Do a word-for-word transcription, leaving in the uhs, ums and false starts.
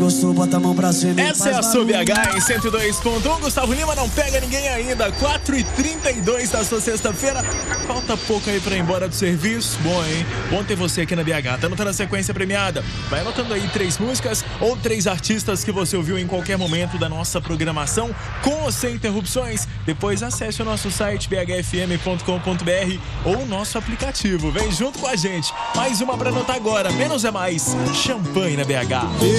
gostou, bota a mão pra cima. Essa é a sua B H em cento e dois ponto um. Gustavo Lima não pega ninguém ainda. quatro e trinta e dois da sua sexta-feira. Falta pouco aí pra ir embora do serviço. Bom, hein? Bom ter você aqui na B H. Tá anotando a sequência premiada? Vai anotando aí três músicas ou três artistas que você ouviu em qualquer momento da nossa programação, com ou sem interrupções. Depois acesse o nosso site b h f m ponto com ponto b r ou o nosso aplicativo. Vem junto com a gente. Mais uma pra anotar agora. Menos é mais. Champanhe na B H.